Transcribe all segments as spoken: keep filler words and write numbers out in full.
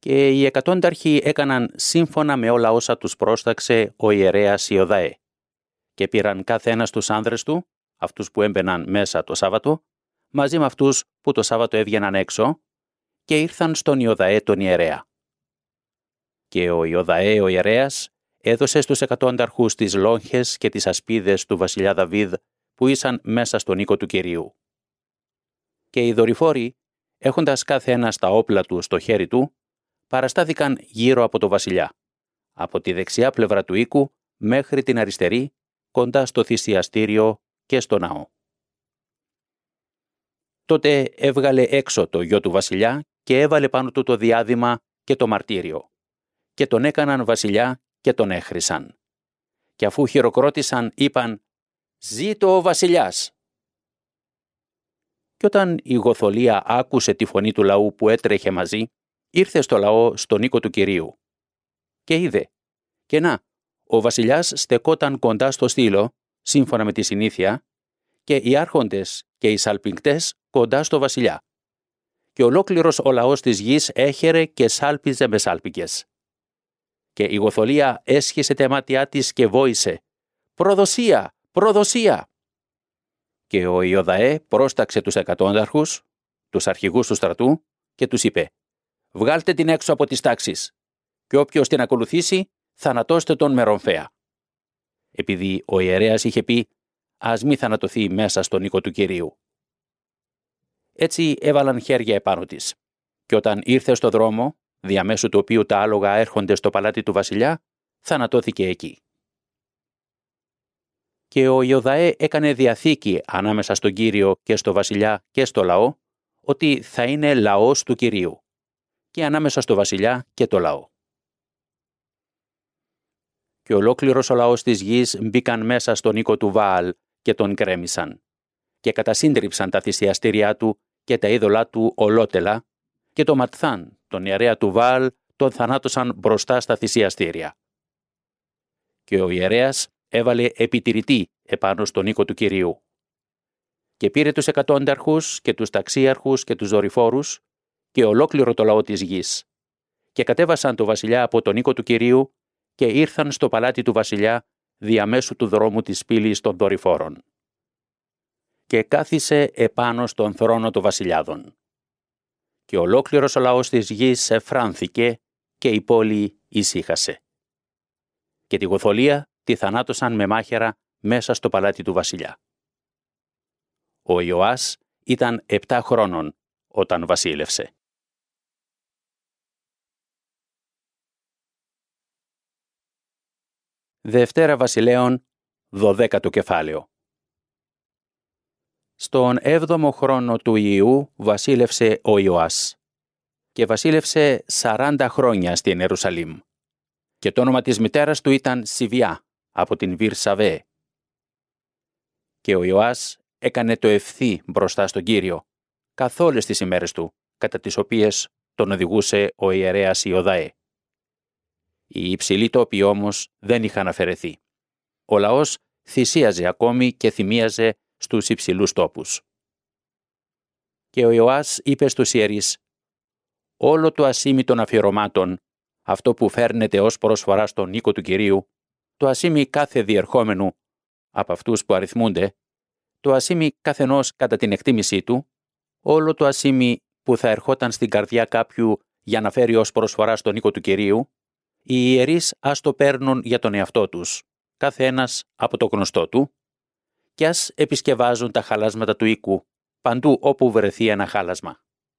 Και οι εκατόνταρχοι έκαναν σύμφωνα με όλα όσα τους πρόσταξε ο ιερέας Ιωδαέ. Και πήραν κάθε ένας τους άνδρες του, αυτούς που έμπαιναν μέσα το Σάββατο, μαζί με αυτούς που το Σάββατο έβγαιναν έξω, και ήρθαν στον Ιωδαέ τον ιερέα. Και ο Ιωδαέ ο ιερέας έδωσε στους εκατόνταρχους τις λόγχες και τις ασπίδες του βασιλιά Δαβίδ που ήσαν μέσα στον οίκο του Κυρίου. Και οι δορυφόροι, έχοντας κάθε ένας τα όπλα του στο χέρι του, παραστάθηκαν γύρω από το βασιλιά, από τη δεξιά πλευρά του οίκου μέχρι την αριστερή, κοντά στο θυσιαστήριο και στο ναό. Τότε έβγαλε έξω το γιο του βασιλιά και έβαλε πάνω του το διάδημα και το μαρτύριο, και τον έκαναν βασιλιά και τον έχρισαν. Και αφού χειροκρότησαν, είπαν «Ζήτω ο βασιλιάς!» Και όταν η Γοθολία άκουσε τη φωνή του λαού που έτρεχε μαζί, ήρθε στο λαό στον οίκο του Κυρίου. Και είδε, και να, ο βασιλιάς στεκόταν κοντά στο στήλο, σύμφωνα με τη συνήθεια, και οι άρχοντες και οι σαλπιγκτές κοντά στο βασιλιά. Και ολόκληρος ο λαός της γης έχερε και σάλπιζε με σάλπικες. Και η Γοθολία έσχισε τα μάτια της και βόησε «Προδοσία! Προδοσία!» Και ο Ιωδαέ πρόσταξε τους εκατόνταρχους, τους αρχηγούς του στρατού, και τους είπε «Βγάλτε την έξω από τις τάξεις, και όποιος την ακολουθήσει, θανατώστε τον με ρομφαία». Επειδή ο ιερέας είχε πει «Ας μη θανατωθεί μέσα στον οίκο του Κυρίου». Έτσι έβαλαν χέρια επάνω της, και όταν ήρθε στο δρόμο, διαμέσου του οποίου τα άλογα έρχονται στο παλάτι του βασιλιά, θανατώθηκε εκεί. Και ο Ιωδαέ έκανε διαθήκη ανάμεσα στον Κύριο και στο βασιλιά και στο λαό, ότι θα είναι λαός του Κυρίου, και ανάμεσα στο βασιλιά και το λαό. Και ολόκληρος ο λαός της γης μπήκαν μέσα στον οίκο του Βαάλ και τον γκρέμισαν, και κατασύντριψαν τα θυσιαστήριά του και τα είδωλά του ολότελα, και το Ματθάν, τον ιερέα του Βαάλ, τον θανάτωσαν μπροστά στα θυσιαστήρια. Και ο ιερέας έβαλε επιτηρητή επάνω στον οίκο του Κυρίου. Και πήρε τους εκατόνταρχους και τους ταξίαρχους και τους δορυφόρους και ολόκληρο το λαό της γης, και κατέβασαν το βασιλιά από τον οίκο του Κυρίου και ήρθαν στο παλάτι του βασιλιά διαμέσου του δρόμου της πύλης των δορυφόρων. Και κάθισε επάνω στον θρόνο των βασιλιάδων. Και ολόκληρος ο λαός της γης εφράνθηκε και η πόλη ησύχασε. Και τη Γοθολία τη θανάτωσαν με μάχαιρα μέσα στο παλάτι του βασιλιά. Ο Ιωάς ήταν επτά χρόνων όταν βασίλευσε. Δευτέρα Βασιλέων, δωδέκατο κεφάλαιο. Στον έβδομο χρόνο του Ιού βασίλευσε ο Ιωάς και βασίλευσε σαράντα χρόνια στην Ιερουσαλήμ. Και το όνομα της μητέρας του ήταν Σιβιά από την Βυρσαβέ. Και ο Ιωάς έκανε το ευθύ μπροστά στον Κύριο καθ' όλες τις ημέρες του, κατά τις οποίες τον οδηγούσε ο ιερέας Ιωδαέ. Οι υψηλοί τόποι όμως δεν είχαν αφαιρεθεί. Ο λαός θυσίαζε ακόμη και θυμίαζε στους υψηλούς τόπους. Και ο Ιωάς είπε στους ιερείς «Όλο το ασίμι των αφιερωμάτων, αυτό που φέρνεται ως προσφορά στον οίκο του Κυρίου, το ασίμι κάθε διερχόμενου από αυτούς που αριθμούνται, το ασίμι καθενός κατά την εκτίμησή του, όλο το ασίμι που θα ερχόταν στην καρδιά κάποιου για να φέρει ως προσφορά στον οίκο του Κυρίου, οι ιερείς ας το παίρνουν για τον εαυτό τους, κάθε ένας από το γνωστό του, και ας επισκευάζουν τα χαλάσματα του οίκου, παντού όπου βρεθεί ένα χάλασμα».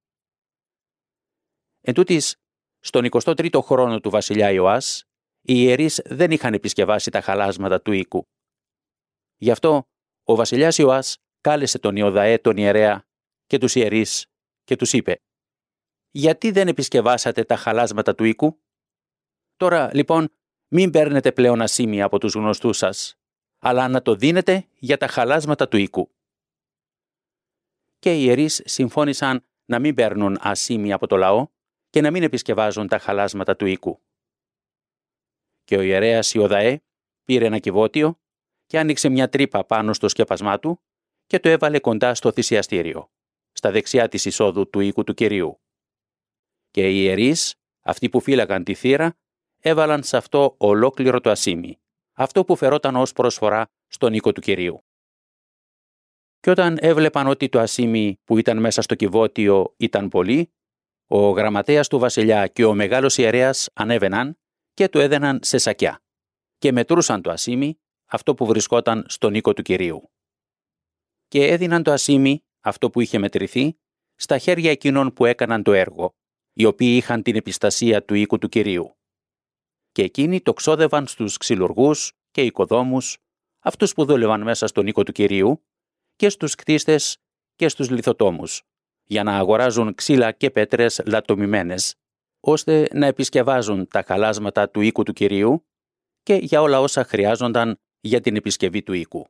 Εν τούτοις, στον εικοστό τρίτο χρόνο του βασιλιά Ιωάς, οι ιερείς δεν είχαν επισκευάσει τα χαλάσματα του οίκου. Γι' αυτό, ο βασιλιάς Ιωάς κάλεσε τον Ιωδαέ τον ιερέα και τους ιερείς και τους είπε «Γιατί δεν επισκευάσατε τα χαλάσματα του οίκου? Τώρα, λοιπόν, μην παίρνετε πλέον ασίμι από τους γνωστούς σας, αλλά να το δίνετε για τα χαλάσματα του οίκου». Και οι ιερείς συμφώνησαν να μην παίρνουν ασίμι από το λαό και να μην επισκευάζουν τα χαλάσματα του οίκου. Και ο ιερέας Ιωδαέ πήρε ένα κυβότιο και άνοιξε μια τρύπα πάνω στο σκέπασμά του και το έβαλε κοντά στο θυσιαστήριο, στα δεξιά της εισόδου του οίκου του Κυρίου. Και οι ιερείς Αυτοί που φύλαγαν τη θύρα έβαλαν σε αυτό ολόκληρο το ασίμι, αυτό που φερόταν ως προσφορά στον οίκο του Κυρίου. Και όταν έβλεπαν ότι το ασίμι που ήταν μέσα στο κυβότιο ήταν πολύ, ο γραμματέας του βασιλιά και ο μεγάλος ιερέας ανέβαιναν και του έδαιναν σε σακιά και μετρούσαν το ασίμι, αυτό που βρισκόταν στον οίκο του Κυρίου. Και έδιναν το ασίμι, αυτό που είχε μετρηθεί, στα χέρια εκείνων που έκαναν το έργο, οι οποίοι είχαν την επιστασία του οίκου του Κυρίου. Και εκείνοι το ξόδευαν στους ξυλουργούς και οικοδόμους, αυτούς που δούλευαν μέσα στον οίκο του Κυρίου, και στους κτίστες και στους λιθοτόμους, για να αγοράζουν ξύλα και πέτρες λατομημένες, ώστε να επισκευάζουν τα χαλάσματα του οίκου του Κυρίου και για όλα όσα χρειάζονταν για την επισκευή του οίκου.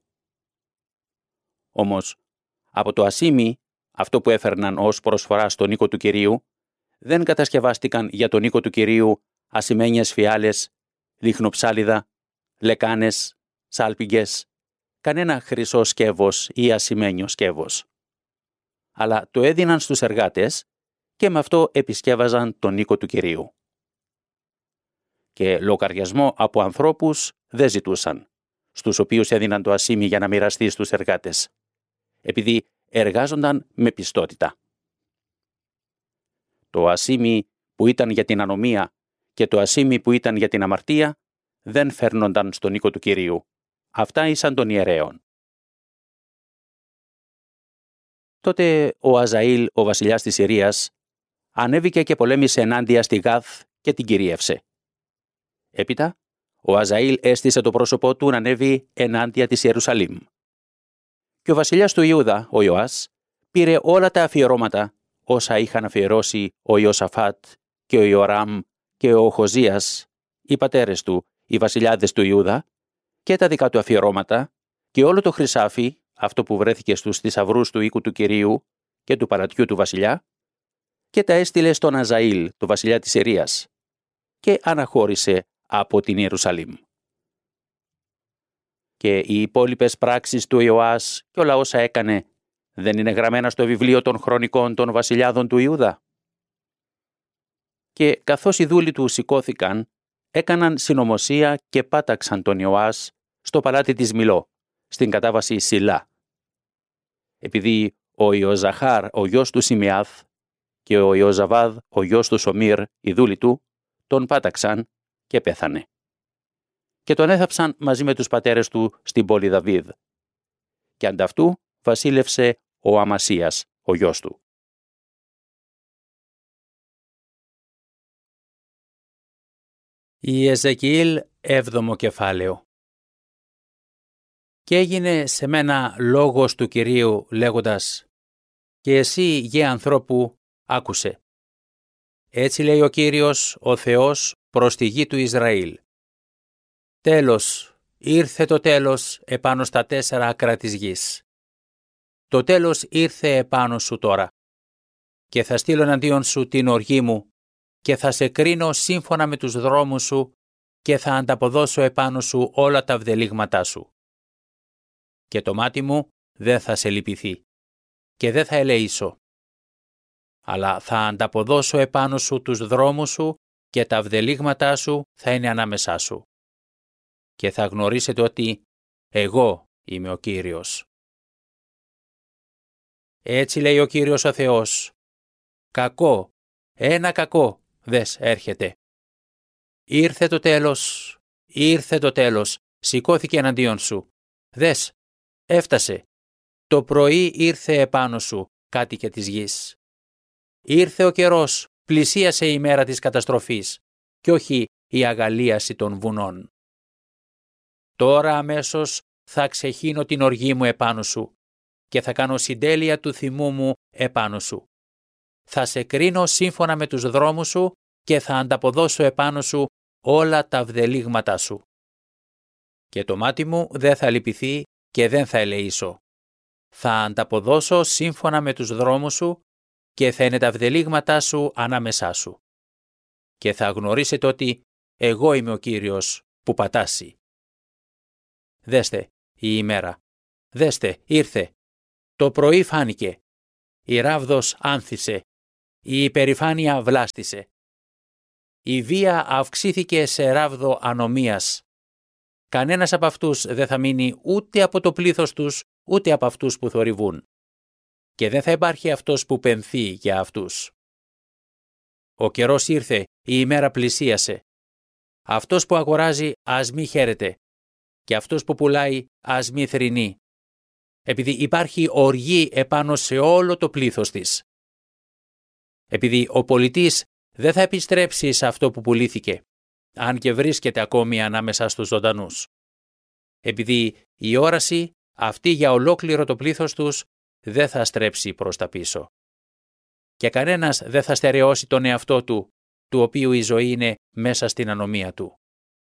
Όμως, από το ασίμι, αυτό που έφερναν ως προσφορά στον οίκο του Κυρίου, δεν κατασκευάστηκαν για τον οίκο του Κυρίου ασημένιες φιάλες, λιχνοψάλιδα, λεκάνες, σάλπιγγες, κανένα χρυσό σκεύος ή ασημένιο σκεύος. Αλλά το έδιναν στους εργάτες και με αυτό επισκεύαζαν τον οίκο του Κυρίου. Και λογαριασμό από ανθρώπους δεν ζητούσαν, στους οποίους έδιναν το ασίμι για να μοιραστεί στους εργάτες, επειδή εργάζονταν με πιστότητα. Το ασίμι που ήταν για την ανομία και το ασίμι που ήταν για την αμαρτία δεν φέρνονταν στον οίκο του Κυρίου. Αυτά ήσαν των ιερέων. Τότε ο Αζαήλ, ο βασιλιάς της Συρίας, ανέβηκε και πολέμησε ενάντια στη Γάθ και την κυρίευσε. Έπειτα, ο Αζαήλ έστησε το πρόσωπό του να ανέβει ενάντια της Ιερουσαλήμ. Και ο βασιλιάς του Ιούδα, ο Ιωάς, πήρε όλα τα αφιερώματα όσα είχαν αφιερώσει ο Ιωσαφάτ και ο Ιωράμ και ο Οχοζίας, οι πατέρες του, οι βασιλιάδες του Ιούδα, και τα δικά του αφιερώματα και όλο το χρυσάφι, αυτό που βρέθηκε στους θησαυρούς του οίκου του Κυρίου και του παλατιού του βασιλιά, και τα έστειλε στον Αζαήλ, το βασιλιά της Συρίας, και αναχώρησε από την Ιερουσαλήμ. Και οι υπόλοιπες πράξεις του Ιωάς και όλα όσα έκανε δεν είναι γραμμένα στο βιβλίο των χρονικών των βασιλιάδων του Ιούδα? Και καθώς οι δούλοι του σηκώθηκαν, έκαναν συνωμοσία και πάταξαν τον Ιωάς στο παλάτι της Μιλώ, στην κατάβαση Σιλά. Επειδή ο Ιωζαχάρ, ο γιος του Σιμεάθ, και ο Ιωζαβάδ, ο γιος του Σομήρ, οι δούλοι του, τον πάταξαν και πέθανε. Και τον έθαψαν μαζί με τους πατέρες του στην πόλη Δαβίδ. Και ανταυτού βασίλευσε ο Αμασίας, ο γιος του. Η Εζεκιήλ έβδομο κεφάλαιο. Και έγινε σε μένα λόγος του Κυρίου λέγοντας: «Και εσύ, γε ανθρώπου, άκουσε. Έτσι λέει ο Κύριος, ο Θεός, προς τη γη του Ισραήλ. Τέλος, ήρθε το τέλος επάνω στα τέσσερα άκρα της γης. Το τέλος ήρθε επάνω σου τώρα. Και θα στείλω εναντίον σου την οργή μου και θα σε κρίνω σύμφωνα με τους δρόμους σου και θα ανταποδώσω επάνω σου όλα τα βδελίγματά σου. Και το μάτι μου δεν θα σε λυπηθεί και δεν θα ελεήσω. Αλλά θα ανταποδώσω επάνω σου τους δρόμους σου και τα βδελίγματά σου θα είναι ανάμεσά σου. Και θα γνωρίσετε ότι εγώ είμαι ο Κύριος. Έτσι λέει ο Κύριος ο Θεός. Κακό, ένα κακό δες έρχεται. Ήρθε το τέλος, ήρθε το τέλος, σηκώθηκε εναντίον σου. Δες, έφτασε. Το πρωί ήρθε επάνω σου, κάτοικε της γης. Ήρθε ο καιρός, πλησίασε η μέρα της καταστροφής, κι όχι η αγαλίαση των βουνών. Τώρα αμέσως θα ξεχύνω την οργή μου επάνω σου και θα κάνω συντέλεια του θυμού μου επάνω σου. Θα σε κρίνω σύμφωνα με τους δρόμους σου και θα ανταποδώσω επάνω σου όλα τα βδελίγματά σου. Και το μάτι μου δεν θα λυπηθεί και δεν θα ελεήσω. Θα ανταποδώσω σύμφωνα με τους δρόμους σου και θα είναι τα βδελίγματά σου ανάμεσά σου. Και θα γνωρίσετε ότι εγώ είμαι ο Κύριος που πατάσει. Δέστε η ημέρα. Δέστε, ήρθε. Το πρωί φάνηκε. Η ράβδος άνθησε. Η υπερηφάνεια βλάστησε. η βία αυξήθηκε σε ράβδο ανομίας. Κανένας από αυτούς δεν θα μείνει ούτε από το πλήθος τους, ούτε από αυτούς που θορυβούν. Και δεν θα υπάρχει αυτός που πενθεί για αυτούς. Ο καιρός ήρθε, η ημέρα πλησίασε. Αυτός που αγοράζει ας μη χαίρεται, και αυτός που πουλάει ας μη θρηνεί, επειδή υπάρχει οργή επάνω σε όλο το πλήθος της. Επειδή ο πολιτής δεν θα επιστρέψει σε αυτό που πουλήθηκε, αν και βρίσκεται ακόμη ανάμεσα στους ζωντανούς. Επειδή η όραση αυτή για ολόκληρο το πλήθος τους δεν θα στρέψει προς τα πίσω. Και κανένας δεν θα στερεώσει τον εαυτό του, του οποίου η ζωή είναι μέσα στην ανομία του.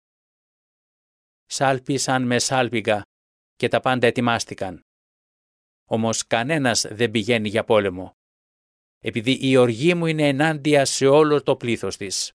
Σάλπισαν με σάλπιγγα και τα πάντα ετοιμάστηκαν. Όμως κανένας δεν πηγαίνει για πόλεμο, επειδή η οργή μου είναι ενάντια σε όλο το πλήθος της.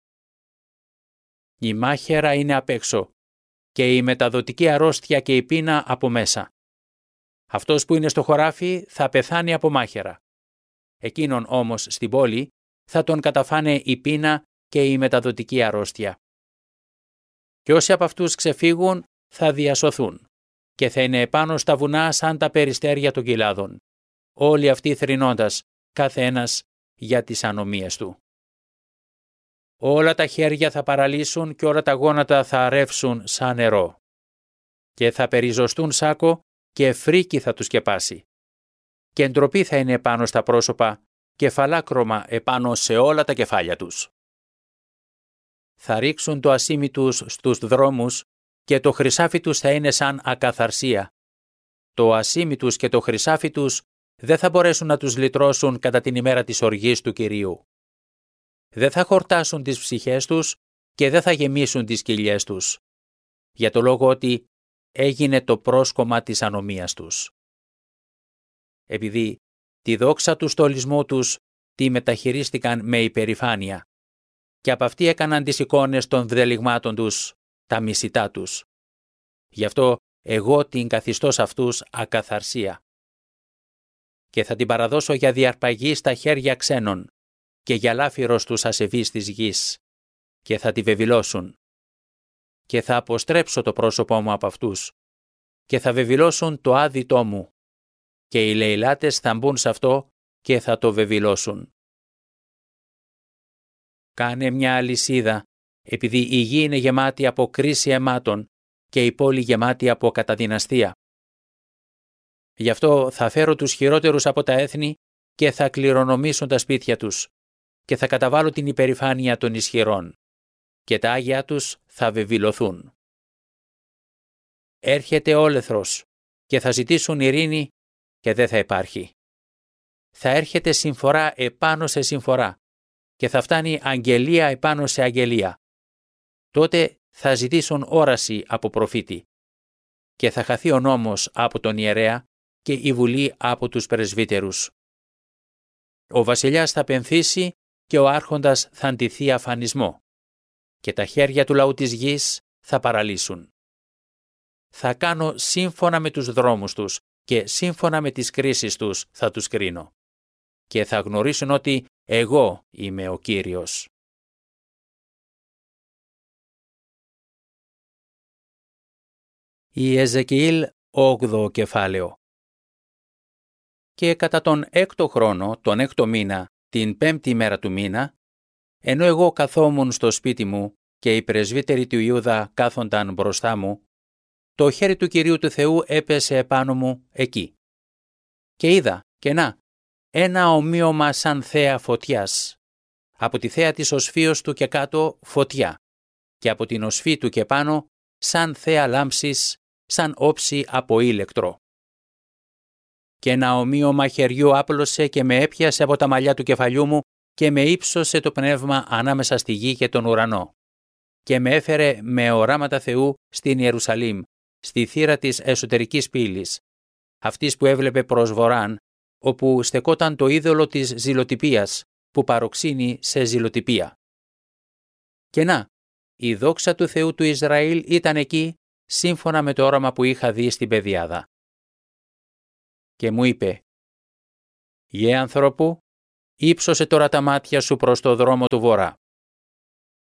Η μάχαιρα είναι απ' έξω και η μεταδοτική αρρώστια και η πείνα από μέσα. Αυτός που είναι στο χωράφι θα πεθάνει από μάχαιρα. Εκείνον όμως στην πόλη θα τον καταφάνε η πείνα και η μεταδοτική αρρώστια. Και όσοι από αυτούς ξεφύγουν θα διασωθούν και θα είναι επάνω στα βουνά σαν τα περιστέρια των κοιλάδων, όλοι αυτοί θρηνώντας, κάθε ένας για τις ανομίες του. Όλα τα χέρια θα παραλύσουν και όλα τα γόνατα θα ρεύσουν σαν νερό. Και θα περιζωστούν σάκο και φρίκι θα τους σκεπάσει. Και ντροπή θα είναι επάνω στα πρόσωπα και φαλάκρωμα επάνω σε όλα τα κεφάλια τους. Θα ρίξουν το ασίμι τους στους δρόμους και το χρυσάφι τους θα είναι σαν ακαθαρσία. Το ασίμι τους και το χρυσάφι τους δεν θα μπορέσουν να τους λυτρώσουν κατά την ημέρα της οργής του Κυρίου. Δεν θα χορτάσουν τις ψυχές τους και δεν θα γεμίσουν τις κοιλιές τους, για το λόγο ότι έγινε το πρόσκομα της ανομίας τους. Επειδή τη δόξα του στολισμού τους τη μεταχειρίστηκαν με υπερηφάνεια και από αυτή έκαναν τις εικόνες των βδελιγμάτων τους, τα μισητά τους. Γι' αυτό εγώ την καθιστώ σε αυτούς ακαθαρσία. Και θα την παραδώσω για διαρπαγή στα χέρια ξένων και για λάφυρος τους ασεβείς της γης, και θα τη βεβηλώσουν. Και θα αποστρέψω το πρόσωπό μου από αυτούς και θα βεβηλώσουν το άδειτό μου, και οι λεηλάτες θα μπουν σε αυτό και θα το βεβηλώσουν. Κάνε μια αλυσίδα, επειδή η γη είναι γεμάτη από κρίση αιμάτων και η πόλη γεμάτη από καταδυναστία. Γι' αυτό θα φέρω τους χειρότερους από τα έθνη και θα κληρονομήσουν τα σπίτια τους και θα καταβάλω την υπερηφάνεια των ισχυρών και τα άγια τους θα βεβηλωθούν. Έρχεται όλεθρος και θα ζητήσουν ειρήνη και δεν θα υπάρχει. Θα έρχεται συμφορά επάνω σε συμφορά και θα φτάνει αγγελία επάνω σε αγγελία. Τότε θα ζητήσουν όραση από προφήτη και θα χαθεί ο νόμος από τον ιερέα και η βουλή από τους πρεσβύτερους. Ο βασιλιάς θα πενθήσει και ο άρχοντας θα αντιθεί αφανισμό και τα χέρια του λαού της γης θα παραλύσουν. Θα κάνω σύμφωνα με τους δρόμους τους και σύμφωνα με τις κρίσεις τους θα τους κρίνω και θα γνωρίσουν ότι εγώ είμαι ο Κύριος. Η Εζεκιήλ όγδοο κεφάλαιο. Και κατά τον έκτο χρόνο, τον έκτο μήνα, την πέμπτη μέρα του μήνα, ενώ εγώ καθόμουν στο σπίτι μου και οι πρεσβύτεροι του Ιούδα κάθονταν μπροστά μου, το χέρι του Κυρίου του Θεού έπεσε επάνω μου εκεί. Και είδα, και να, ένα ομοίωμα σαν θέα φωτιάς. Από τη θέα της οσφίως του και κάτω φωτιά, και από την οσφή του και πάνω σαν θέα λάμψης, σαν όψη από ήλεκτρο. Και ένα ομοίωμα χεριού άπλωσε και με έπιασε από τα μαλλιά του κεφαλιού μου και με ύψωσε το πνεύμα ανάμεσα στη γη και τον ουρανό. Και με έφερε με οράματα Θεού στην Ιερουσαλήμ, στη θύρα της εσωτερικής πύλης, αυτής που έβλεπε προς βορράν, όπου στεκόταν το είδωλο της ζηλοτυπίας, που παροξύνει σε ζηλοτυπία. Και να, η δόξα του Θεού του Ισραήλ ήταν εκεί, σύμφωνα με το όραμα που είχα δει στην πεδιάδα. Και μου είπε, «Γε ανθρώπου, ύψωσε τώρα τα μάτια σου προς το δρόμο του βορρά».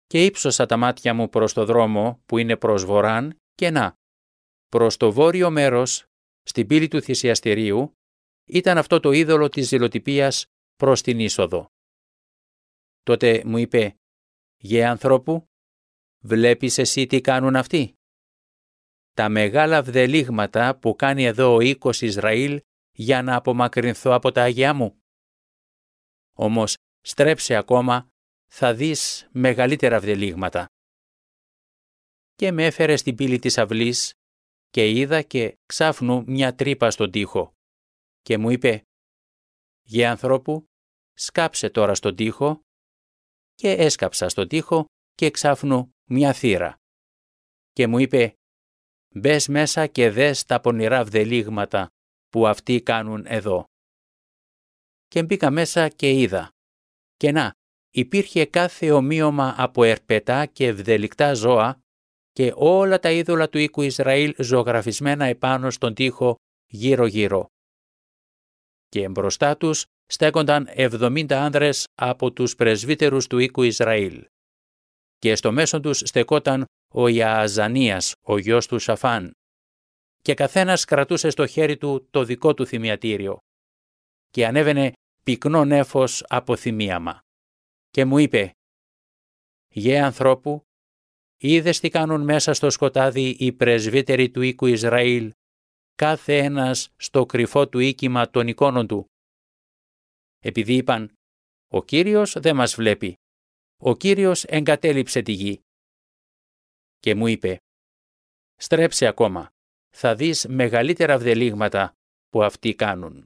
Και ύψωσα τα μάτια μου προς το δρόμο που είναι προς βορράν και να, προς το βόρειο μέρος, στην πύλη του θυσιαστηρίου, ήταν αυτό το είδωλο της ζηλοτυπίας προς την είσοδο. Τότε μου είπε, «Γε ανθρώπου, βλέπεις εσύ τι κάνουν αυτοί? Τα μεγάλα βδελίγματα που κάνει εδώ ο οίκος Ισραήλ για να απομακρυνθώ από τα αγιά μου. Όμως στρέψε ακόμα, θα δεις μεγαλύτερα βδελίγματα». Και με έφερε στην πύλη της αυλής και είδα και ξάφνου μια τρύπα στον τοίχο. Και μου είπε, «Γε ανθρώπου, σκάψε τώρα στον τοίχο». Και έσκαψα στον τοίχο και ξάφνου μια θύρα. Και μου είπε, «Μπες μέσα και δες τα πονηρά βδελίγματα που αυτοί κάνουν εδώ». Και μπήκα μέσα και είδα. Και να, υπήρχε κάθε ομοίωμα από ερπετά και βδελικτά ζώα και όλα τα είδωλα του οίκου Ισραήλ ζωγραφισμένα επάνω στον τοίχο γύρω-γύρω. Και μπροστά τους στέκονταν εβδομήντα άνδρες από τους πρεσβύτερους του οίκου Ισραήλ. Και στο μέσον τους στεκόταν ο Ιααζανίας, ο γιος του Σαφάν. Και καθένας κρατούσε στο χέρι του το δικό του θυμιατήριο. Και ανέβαινε πυκνό νέφος από θυμίαμα. Και μου είπε, «Γε ανθρώπου, είδες τι κάνουν μέσα στο σκοτάδι οι πρεσβύτεροι του οίκου Ισραήλ, κάθε ένας στο κρυφό του οίκημα των εικόνων του. Επειδή είπαν, ο Κύριος δεν μας βλέπει, ο Κύριος εγκατέλειψε τη γη». Και μου είπε, «Στρέψε ακόμα, θα δεις μεγαλύτερα βδελίγματα που αυτοί κάνουν».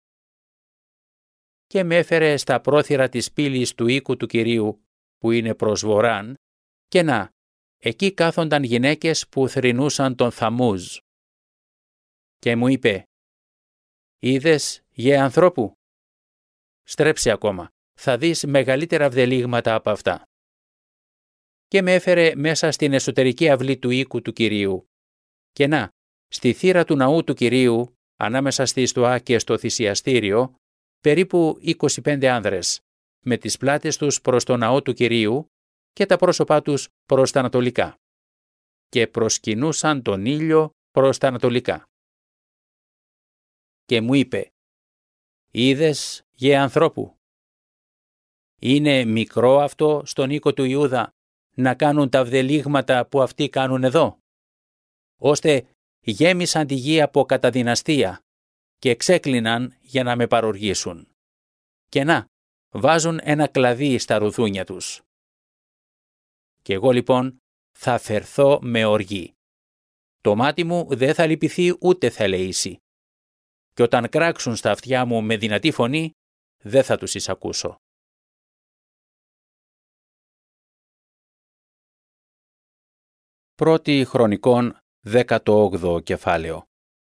Και με έφερε στα πρόθυρα της πύλης του οίκου του Κυρίου, που είναι προς βορράν, και να, εκεί κάθονταν γυναίκες που θρηνούσαν τον Θαμούζ. Και μου είπε, «Είδες, γε ανθρώπου, στρέψε ακόμα, θα δεις μεγαλύτερα βδελίγματα από αυτά». Και με έφερε μέσα στην εσωτερική αυλή του οίκου του Κυρίου. Και να, στη θύρα του ναού του Κυρίου, ανάμεσα στη στοά και στο θυσιαστήριο, περίπου είκοσι πέντε άνδρες, με τις πλάτες τους προς το ναό του Κυρίου και τα πρόσωπά τους προς τα ανατολικά. Και προσκυνούσαν τον ήλιο προς τα ανατολικά. Και μου είπε, «Είδες, γε ανθρώπου, είναι μικρό αυτό στον οίκο του Ιούδα να κάνουν τα βδελίγματα που αυτοί κάνουν εδώ, ώστε γέμισαν τη γη από καταδυναστία και ξέκλειναν για να με παροργήσουν. Και να, βάζουν ένα κλαδί στα ρουθούνια τους. Και εγώ λοιπόν θα φερθώ με οργή. Το μάτι μου δεν θα λυπηθεί ούτε θα ελεήσει. Και όταν κράξουν στα αυτιά μου με δυνατή φωνή, δεν θα τους εισακούσω». Πρώτη Χρονικών, δέκατο όγδοο κεφάλαιο.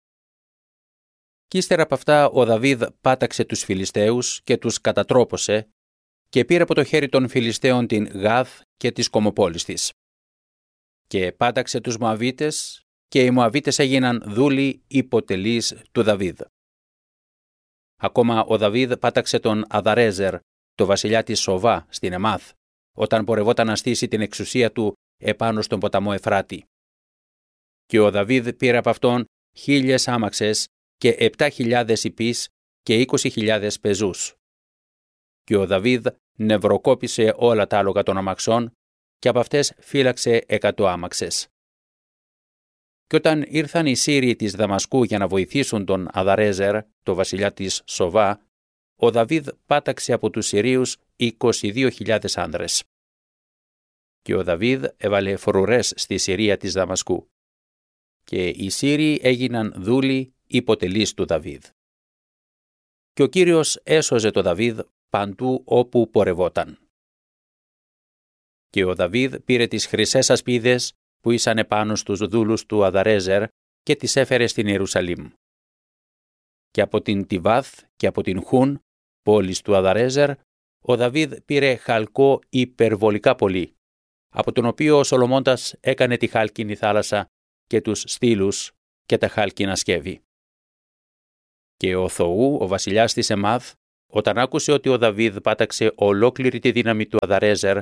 Κι ύστερα από αυτά ο Δαβίδ πάταξε τους Φιλιστέους και τους κατατρόπωσε και πήρε από το χέρι των Φιλιστέων την Γάθ και τις κομοπόλεις της. Και πάταξε τους Μωαβίτες και οι Μωαβίτες έγιναν δούλοι υποτελείς του Δαβίδ. Ακόμα ο Δαβίδ πάταξε τον Αδαρέζερ, το βασιλιά της Σοβά, στην Εμάθ, όταν πορευόταν να στήσει την εξουσία του επάνω στον ποταμό Εφράτη. Και ο Δαβίδ πήρε από αυτόν χίλιες άμαξες και επτά χιλιάδες ιππείς και είκοσι χιλιάδες πεζούς. Και ο Δαβίδ νευροκόπησε όλα τα άλογα των αμαξών και από αυτές φύλαξε εκατό άμαξες. Και όταν ήρθαν οι Σύριοι της Δαμασκού για να βοηθήσουν τον Αδαρέζερ, το βασιλιά της Σοβά, ο Δαβίδ πάταξε από τους Συρίους είκοσι δύο χιλιάδες άνδρες. Και ο Δαβίδ έβαλε φρουρές στη Συρία της Δαμασκού. Και οι Σύριοι έγιναν δούλοι υποτελείς του Δαβίδ. Και ο Κύριος έσωζε το Δαβίδ παντού όπου πορευόταν. Και ο Δαβίδ πήρε τις χρυσές ασπίδες που ήσαν επάνω στους δούλους του Αδαρέζερ και τις έφερε στην Ιερουσαλήμ. Και από την Τιβάθ και από την Χούν, πόλης του Αδαρέζερ, ο Δαβίδ πήρε χαλκό υπερβολικά πολύ, από τον οποίο ο Σολομώντας έκανε τη χάλκινη θάλασσα και τους στήλους και τα χάλκινα σκεύη. Και ο Θοού, ο βασιλιάς της Εμάθ, όταν άκουσε ότι ο Δαβίδ πάταξε ολόκληρη τη δύναμη του Αδαρέζερ,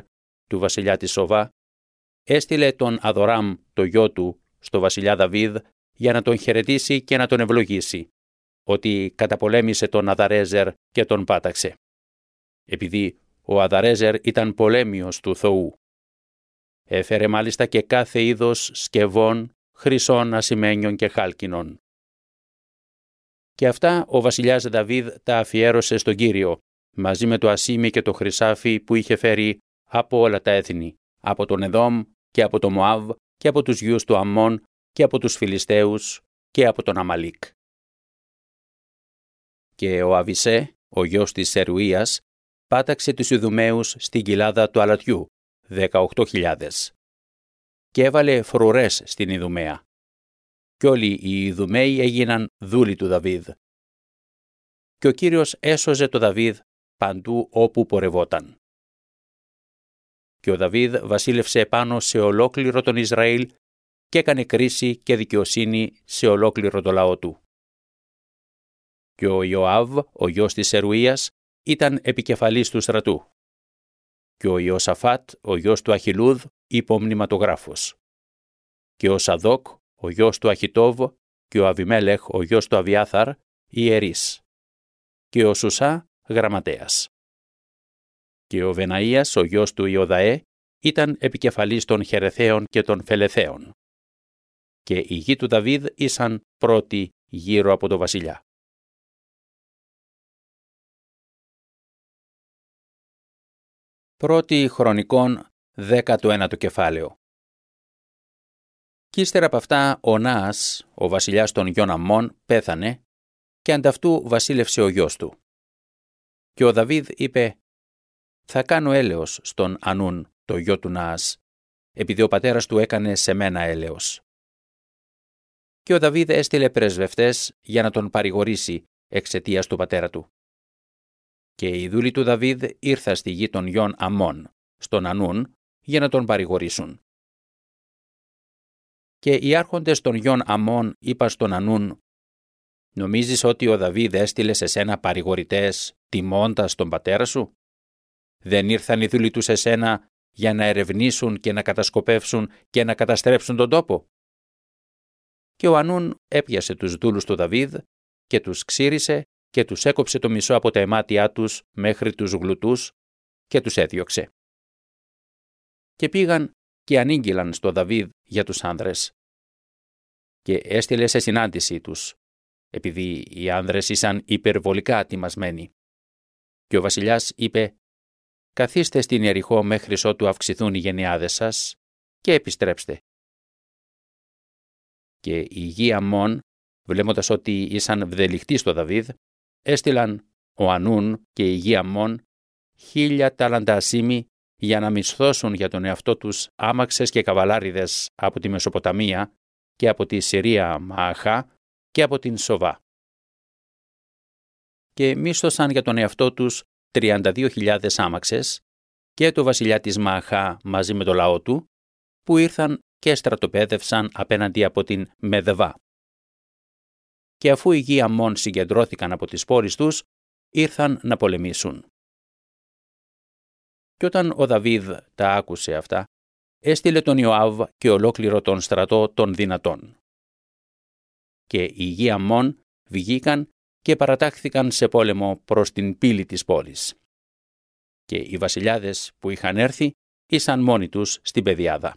του βασιλιά της Σοβά, έστειλε τον Αδοράμ, το γιο του, στο βασιλιά Δαβίδ για να τον χαιρετήσει και να τον ευλογήσει, ότι καταπολέμησε τον Αδαρέζερ και τον πάταξε. Επειδή ο Αδαρέζερ ήταν πολέμιος του Θεού. Έφερε μάλιστα και κάθε είδος σκευών, χρυσών, ασημένιων και χάλκινων. Και αυτά ο βασιλιάς Δαβίδ τα αφιέρωσε στον Κύριο, μαζί με το ασίμι και το χρυσάφι που είχε φέρει από όλα τα έθνη, από τον Εδόμ και από το Μωάβ και από τους γιους του Αμμών και από τους Φιλιστέους και από τον Αμαλίκ. Και ο Αβισέ, ο γιος της Σερουίας, πάταξε τους Ιδουμαίους στην κοιλάδα του Αλατιού, δεκαοκτώ χιλιάδες, και έβαλε φρουρές στην Ιδουμαία. Κι όλοι οι Ιδουμαίοι έγιναν δούλοι του Δαβίδ. Και ο Κύριος έσωζε το Δαβίδ παντού όπου πορευόταν. Και ο Δαβίδ βασίλευσε επάνω σε ολόκληρο τον Ισραήλ και έκανε κρίση και δικαιοσύνη σε ολόκληρο το λαό του. Και ο Ιωάβ, ο γιος της Σερουίας, ήταν επικεφαλής του στρατού. Και ο Ιωσαφάτ, ο γιος του Αχιλούδ, υπομνηματογράφος. Και ο Σαδόκ, ο γιος του Αχιτόβ, και ο Αβιμέλεχ, ο γιος του Αβιάθαρ, ιερείς. Και ο Σουσά, γραμματέας. Και ο Βεναΐας, ο γιος του Ιωδαέ, ήταν επικεφαλής των Χερεθαίων και των Φελεθαίων. Και οι γη του Δαβίδ ήσαν πρώτοι γύρω από το βασιλιά. Πρώτη Χρονικών, δέκατο ένατο κεφάλαιο. Κι ύστερα από αυτά ο Ναάς, ο βασιλιάς των γιων Αμμών, πέθανε και ανταυτού βασίλευσε ο γιος του. Και ο Δαβίδ είπε «Θα κάνω έλεος στον Ανούν, το γιο του Ναάς, επειδή ο πατέρας του έκανε σε μένα έλεος». Και ο Δαβίδ έστειλε πρεσβευτές για να τον παρηγορήσει εξαιτίας του πατέρα του. Και οι δούλοι του Δαβίδ ήρθαν στη γη των γιων Αμμών, στον Ανούν, για να τον παρηγορήσουν. Και οι άρχοντες των γιων Αμμών είπαν στον Ανούν «Νομίζεις ότι ο Δαβίδ έστειλε σε σένα παρηγορητές τιμώντας τον πατέρα σου? Δεν ήρθαν οι δούλοι του σε σένα για να ερευνήσουν και να κατασκοπεύσουν και να καταστρέψουν τον τόπο?» Και ο Ανούν έπιασε τους δούλους του Δαβίδ και τους ξύρισε και τους έκοψε το μισό από τα αιμάτια τους μέχρι τους γλουτούς και τους έδιωξε. Και πήγαν και ανήγγυλαν στο Δαβίδ για τους άνδρες. Και έστειλε σε συνάντησή τους, επειδή οι άνδρες ήσαν υπερβολικά ατιμασμένοι. Και ο βασιλιάς είπε «Καθίστε στην Ιεριχώ μέχρι ότου αυξηθούν οι γενιάδες σας και επιστρέψτε». Και οι γη Αμμών, βλέποντας ότι ήσαν βδελιχτοί στο Δαβίδ, έστειλαν ο Ανούν και οι γη Αμμών χίλια τάλαντα ασίμι για να μισθώσουν για τον εαυτό τους άμαξες και καβαλάριδες από τη Μεσοποταμία και από τη Συρία Μααχά και από την Σοβά. Και μίσθωσαν για τον εαυτό τους τριάντα δύο χιλιάδες άμαξες και το βασιλιά της Μααχά μαζί με το λαό του, που ήρθαν και στρατοπέδευσαν απέναντι από την Μεδεβά. Και αφού οι γη Αμμών συγκεντρώθηκαν από τις πόλεις τους, ήρθαν να πολεμήσουν. Και όταν ο Δαβίδ τα άκουσε αυτά, έστειλε τον Ιωάβ και ολόκληρο τον στρατό των δυνατών. Και οι γη Αμμών βγήκαν και παρατάχθηκαν σε πόλεμο προς την πύλη της πόλης. Και οι βασιλιάδες που είχαν έρθει ήσαν μόνοι τους στην πεδιάδα.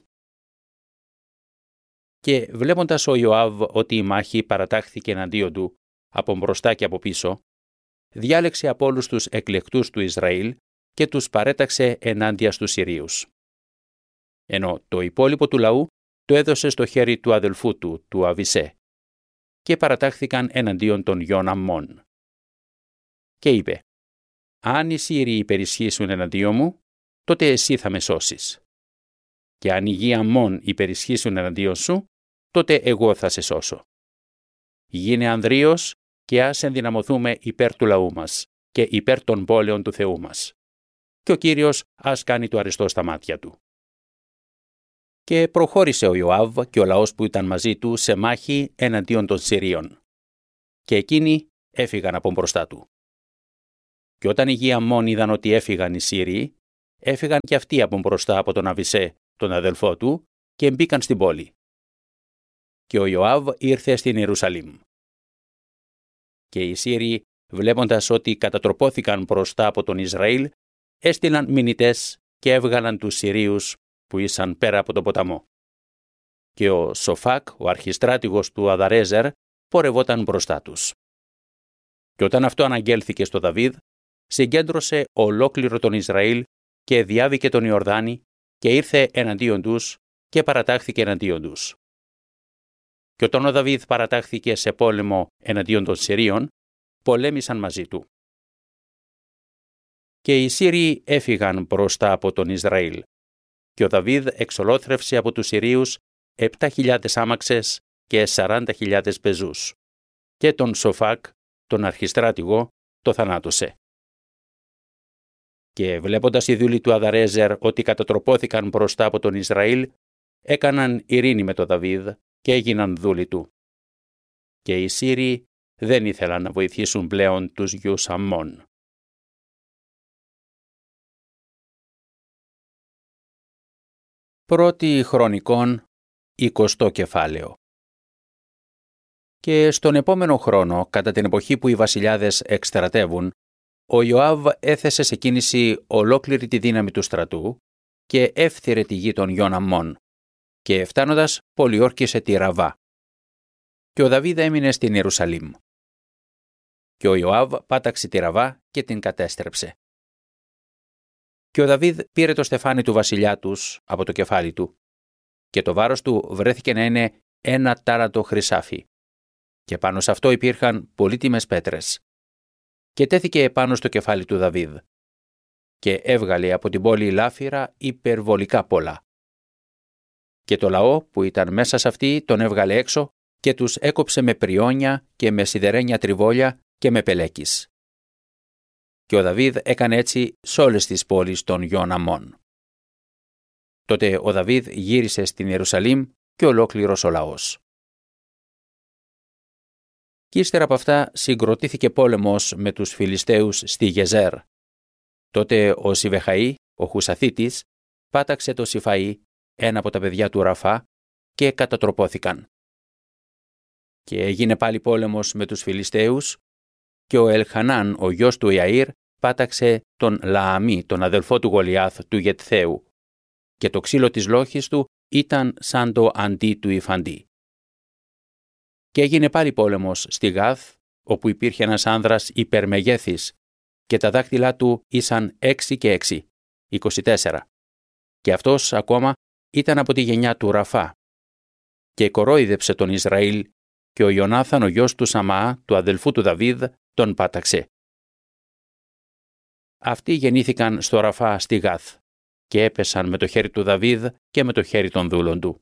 Και βλέποντας ο Ιωάβ ότι η μάχη παρατάχθηκε εναντίον του από μπροστά και από πίσω, διάλεξε από όλους τους εκλεκτούς του Ισραήλ και τους παρέταξε ενάντια στους Συρίους. Ενώ το υπόλοιπο του λαού το έδωσε στο χέρι του αδελφού του, του Αβισέ, και παρατάχθηκαν εναντίον των γιων Αμμών. Και είπε «Αν οι Σύριοι υπερισχύσουν εναντίον μου, τότε εσύ θα με σώσεις. Και αν οι γη Αμμών υπερισχύσουν εναντίον σου, τότε εγώ θα σε σώσω. Γίνε ανδρείος και ας ενδυναμωθούμε υπέρ του λαού μας και υπέρ των πόλεων του Θεού μας. Και ο Κύριος ας κάνει το αριστό στα μάτια του». Και προχώρησε ο Ιωάβ και ο λαός που ήταν μαζί του σε μάχη εναντίον των Συρίων. Και εκείνοι έφυγαν από μπροστά του. Και όταν οι γη Αμμών είδαν ότι έφυγαν οι Σύριοι, έφυγαν και αυτοί από μπροστά από τον Αβισέ, τον αδελφό του, και μπήκαν στην πόλη. Και ο Ιωάβ ήρθε στην Ιερουσαλήμ. Και οι Σύριοι, βλέποντας ότι κατατροπώθηκαν μπροστά από τον Ισραήλ, έστειλαν μηνυτές και έβγαλαν τους Συρίους που ήσαν πέρα από τον ποταμό. Και ο Σοφάκ, ο αρχιστράτηγος του Αδαρέζερ, πορευόταν μπροστά τους. Και όταν αυτό αναγγέλθηκε στο Δαβίδ, συγκέντρωσε ολόκληρο τον Ισραήλ και διάβηκε τον Ιορδάνη και ήρθε εναντίον τους και παρατάχθηκε εναντίον τους. Και όταν ο Δαβίδ παρατάχθηκε σε πόλεμο εναντίον των Συρίων, πολέμησαν μαζί του. Και οι Σύριοι έφυγαν μπροστά από τον Ισραήλ. Και ο Δαβίδ εξολόθρευσε από τους Συρίους επτά χιλιάδες άμαξες και σαράντα χιλιάδες πεζούς. Και τον Σοφάκ, τον αρχιστράτηγο, το θανάτωσε. Και βλέποντας οι δούλοι του Αδαρέζερ ότι κατατροπώθηκαν μπροστά από τον Ισραήλ, έκαναν ειρήνη με τον Δαβίδ και έγιναν δούλοι του. Και οι Σύριοι δεν ήθελαν να βοηθήσουν πλέον τους γιους Αμμών. Πρώτη Χρονικών, εικοστό κεφάλαιο. Και στον επόμενο χρόνο, κατά την εποχή που οι βασιλιάδες εκστρατεύουν, ο Ιωάβ έθεσε σε κίνηση ολόκληρη τη δύναμη του στρατού και έφθυρε τη γη των γιων Αμμών και φτάνοντας πολιόρκησε τη Ραβά. Και ο Δαβίδ έμεινε στην Ιερουσαλήμ. Και ο Ιωάβ πάταξε τη Ραβά και την κατέστρεψε. Και ο Δαβίδ πήρε το στεφάνι του βασιλιά τους από το κεφάλι του και το βάρος του βρέθηκε να είναι ένα τάραντο χρυσάφι και πάνω σε αυτό υπήρχαν πολύτιμες πέτρες. Και τέθηκε επάνω στο κεφάλι του Δαβίδ και έβγαλε από την πόλη λάφυρα υπερβολικά πολλά. Και το λαό που ήταν μέσα σε αυτή τον έβγαλε έξω και τους έκοψε με πριόνια και με σιδερένια τριβόλια και με πελέκις. Και ο Δαβίδ έκανε έτσι σε όλες τις πόλεις των γιων Αμμών. Τότε ο Δαβίδ γύρισε στην Ιερουσαλήμ και ολόκληρος ο λαός. Κι ύστερα από αυτά συγκροτήθηκε πόλεμος με τους Φιλιστέους στη Γεζέρ. Τότε ο Σιβεχαή, ο Χουσαθίτης, πάταξε το Σιφαή, ένα από τα παιδιά του Ραφά, και κατατροπώθηκαν. Και έγινε πάλι πόλεμος με τους Φιλιστέους και ο Ελχανάν, ο γιος του Ιαΐρ, πάταξε τον Λααμή, τον αδελφό του Γολιάθ του Γετθαίου, και το ξύλο της λόχης του ήταν σαν το αντί του υφαντί. Και έγινε πάλι πόλεμος στη Γάθ, όπου υπήρχε ένας άνδρας υπερμεγέθης, και τα δάχτυλά του ήσαν έξι και έξι, είκοσι τέσσερα. Και αυτός ακόμα ήταν από τη γενιά του Ραφά. Και κορόιδεψε τον Ισραήλ, και ο Ιωνάθαν, ο γιος του Σαμαά, του αδελφού του Δαβίδ, τον πάταξε. Αυτοί γεννήθηκαν στο Ραφά στη Γάθ και έπεσαν με το χέρι του Δαβίδ και με το χέρι των δούλων του.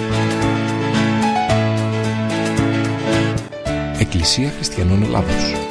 Εκκλησία Χριστιανών Ελλάδος.